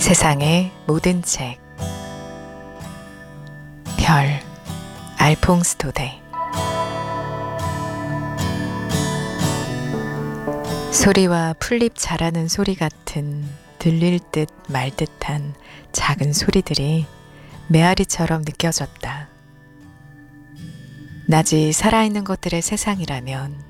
세상의 모든 책 별 알퐁스 도데. 소리와 풀잎 자라는 소리 같은 들릴 듯 말 듯한 작은 소리들이 메아리처럼 느껴졌다. 낮이 살아있는 것들의 세상이라면